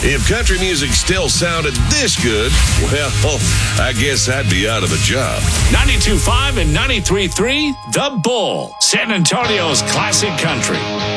If country music still sounded this good, well, I guess I'd be out of a job. 92.5 and 93.3, The Bull, San Antonio's classic country.